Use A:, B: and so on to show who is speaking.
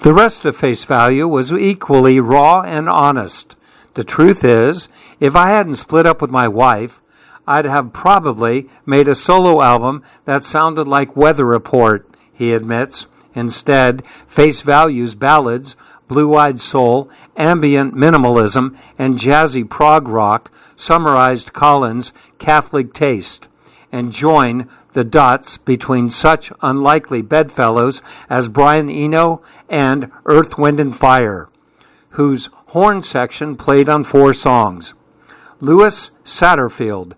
A: The rest of Face Value was equally raw and honest. The truth is, if I hadn't split up with my wife, I'd have probably made a solo album that sounded like Weather Report, he admits. Instead, Face Value's ballads, blue-eyed soul, ambient minimalism, and jazzy prog rock summarized Collins' Catholic taste and join the dots between such unlikely bedfellows as Brian Eno and Earth, Wind and Fire, whose horn section played on 4 songs. Louis Satterfield